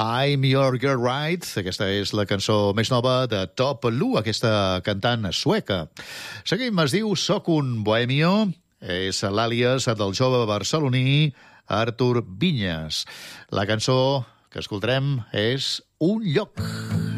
I'm Your Girl Right. Aquesta és la cançó més nova de Top Lu, aquesta cantant sueca. Seguim, es diu Soc un bohemio. És l'àlies del jove barceloní Artur Vinyes. La cançó que escoltarem és Un lloc.